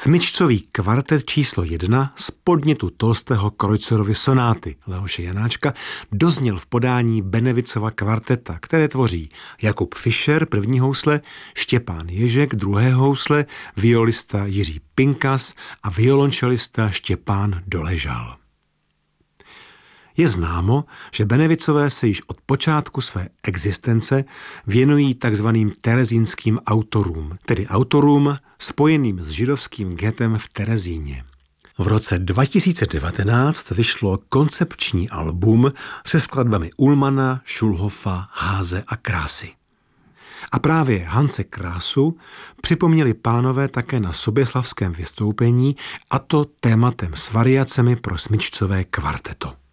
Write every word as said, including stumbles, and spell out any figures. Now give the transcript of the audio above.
Smyčcový kvartet číslo jedna z podnětu Tolstého Kreutzerovy sonáty Leoše Janáčka dozněl v podání Benevicova kvarteta, které tvoří Jakub Fischer první housle, Štěpán Ježek druhé housle, violista Jiří Pinkas a violončelista Štěpán Doležal. Je známo, že Benevicové se již od počátku své existence věnují takzvaným terezínským autorům, tedy autorům spojeným s židovským ghettem v Terezíně. V roce dva tisíce devatenáct vyšlo koncepční album se skladbami Ullmana, Schulhofa, Haase a Krásy. A právě Hanse Krásu připomněli pánové také na soběslavském vystoupení, a to tématem s variacemi pro smyčcové kvarteto.